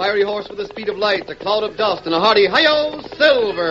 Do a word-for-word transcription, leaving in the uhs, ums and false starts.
fiery horse with the speed of light, a cloud of dust, and a hearty hi-yo, Silver!